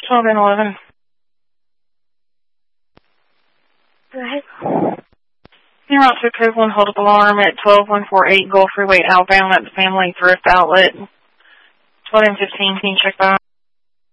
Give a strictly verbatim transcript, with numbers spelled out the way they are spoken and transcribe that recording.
twelve and eleven. Go ahead. You're out to code one, hold up alarm at twelve one four eight Gulf Freeway outbound at the Family Thrift Outlet. twelve and fifteen, can you check that?